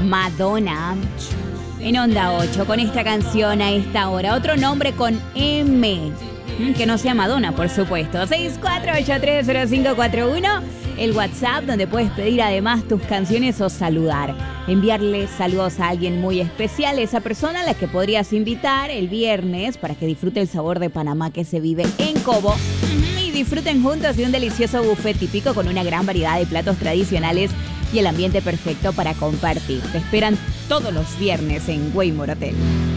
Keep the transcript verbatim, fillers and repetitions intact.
Madonna. En Onda ocho, con esta canción a esta hora. Otro nombre con M. Que no sea Madonna, por supuesto. seis cuatro ocho tres cero cinco cuatro uno. El WhatsApp donde puedes pedir además tus canciones o saludar. Enviarle saludos a alguien muy especial. Esa persona a la que podrías invitar el viernes para que disfrute el sabor de Panamá que se vive en Cobo. Y disfruten juntos de un delicioso buffet típico con una gran variedad de platos tradicionales y el ambiente perfecto para compartir. Te esperan todos los viernes en Waymore Hotel.